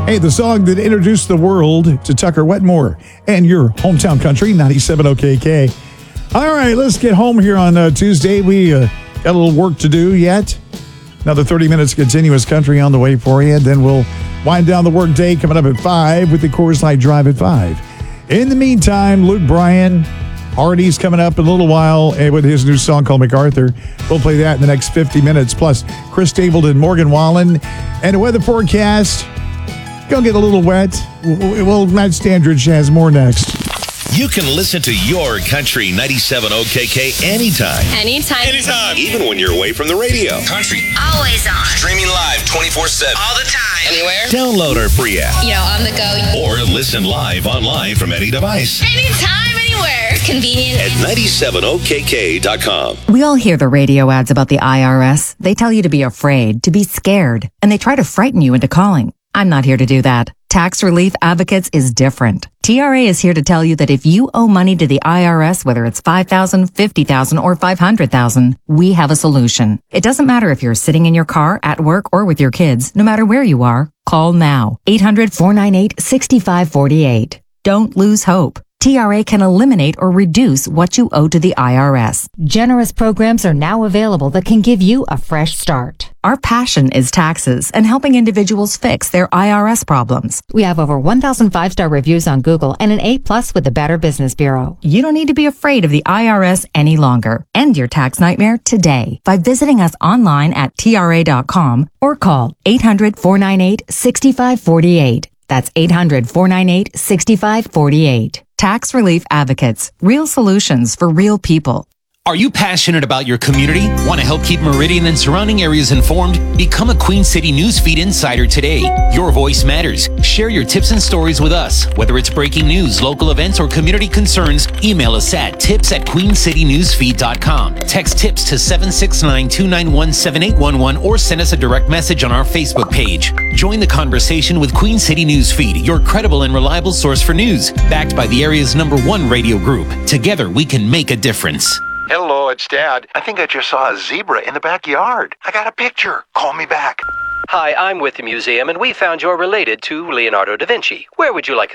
Hey, the song that introduced the world to Tucker Wetmore and your hometown country, 97 OKK. All right, let's get home here on Tuesday. We got a little work to do yet. Another 30 minutes continuous country on the way for you. Then we'll wind down the work day coming up at 5 with the Coors Light Drive at 5. In the meantime, Luke Bryan, Hardy's coming up in a little while with his new song called MacArthur. We'll play that in the next 50 minutes. Plus, Chris Stapleton, Morgan Wallen, and a weather forecast. Gonna get a little wet. Well, Matt Standridge has more next. You can listen to your Country 97 OKK anytime. Anytime. Even when you're away from the radio. Country. Always on. Streaming live 24/7. All the time. Anywhere. Download our free app. On the go. Or listen live online from any device. Anytime, anywhere. Convenient. At 97okk.com. We all hear the radio ads about the IRS. They tell you to be afraid, to be scared, and they try to frighten you into calling. I'm not here to do that. Tax Relief Advocates is different. TRA is here to tell you that if you owe money to the IRS, whether it's $5,000, $50,000, or $500,000, we have a solution. It doesn't matter if you're sitting in your car, at work, or with your kids. No matter where you are, call now. 800-498-6548. Don't lose hope. TRA can eliminate or reduce what you owe to the IRS. Generous programs are now available that can give you a fresh start. Our passion is taxes and helping individuals fix their IRS problems. We have over 1,000 5-star reviews on Google and an A+ with the Better Business Bureau. You don't need to be afraid of the IRS any longer. End your tax nightmare today by visiting us online at TRA.com or call 800-498-6548. That's 800-498-6548. Tax Relief Advocates. Real solutions for real people. Are you passionate about your community? Want to help keep Meridian and surrounding areas informed? Become a Queen City Newsfeed Insider today. Your voice matters. Share your tips and stories with us. Whether it's breaking news, local events, or community concerns, email us at tips@queencitynewsfeed.com. Text TIPS to 769-291-7811 or send us a direct message on our Facebook page. Join the conversation with Queen City Newsfeed, your credible and reliable source for news, backed by the area's #1 radio group. Together, we can make a difference. Hello, it's Dad. I think I just saw a zebra in the backyard. I got a picture. Call me back. Hi, I'm with the museum, and we found you're related to Leonardo da Vinci. Where would you like